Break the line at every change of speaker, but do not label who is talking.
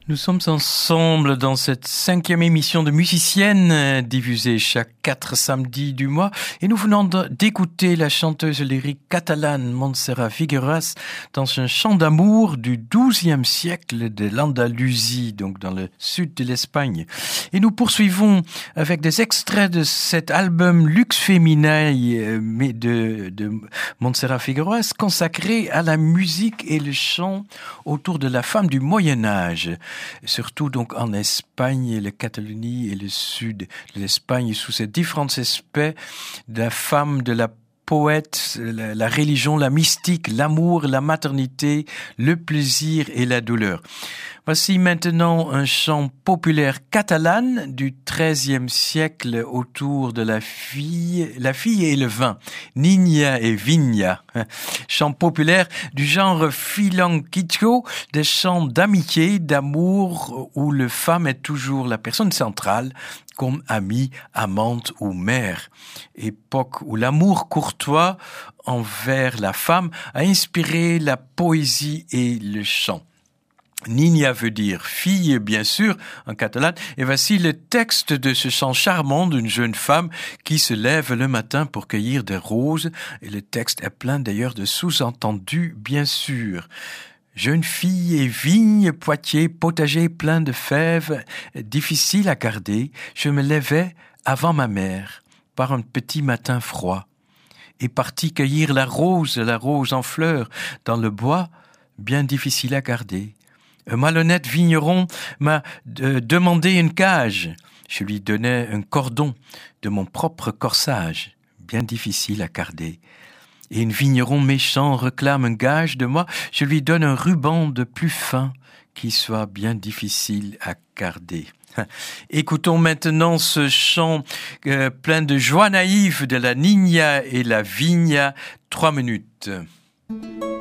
Nous sommes ensemble dans cette 5e émission de Musicienne, diffusée chaque 4 samedis du mois. Et nous venons d'écouter la chanteuse lyrique catalane Montserrat Figueras dans un chant d'amour du XIIe siècle de l'Andalousie, donc dans le sud de l'Espagne. Et nous poursuivons avec des extraits de cet album Lux Feminae de Montserrat Figueras, consacré à la musique et le chant autour de la femme du Moyen-Âge. Surtout donc en Espagne, la Catalogne et le sud de l'Espagne, sous ces différents aspects de la femme, de la poète, la religion, la mystique, l'amour, la maternité, le plaisir et la douleur. Voici maintenant un chant populaire catalan du XIIIe siècle autour de la fille et le vin, Niña et Viña. Chant populaire du genre flamenquito, des chants d'amitié, d'amour, où la femme est toujours la personne centrale, comme amie, amante ou mère. Époque où l'amour courtois envers la femme a inspiré la poésie et le chant. Niña veut dire fille, bien sûr, en catalan. Et voici le texte de ce chant charmant d'une jeune femme qui se lève le matin pour cueillir des roses. Et le texte est plein d'ailleurs de sous-entendus, bien sûr. Jeune fille et vigne, Poitiers, potager plein de fèves, difficile à garder. Je me levais avant ma mère, par un petit matin froid, et parti cueillir la rose en fleurs, dans le bois, bien difficile à garder. Un malhonnête vigneron m'a demandé une cage. Je lui donnais un cordon de mon propre corsage, bien difficile à garder. Et un vigneron méchant réclame un gage de moi. Je lui donne un ruban de plus fin qui soit bien difficile à garder. Écoutons maintenant ce chant plein de joie naïve de la Niña et la Viña. 3 minutes.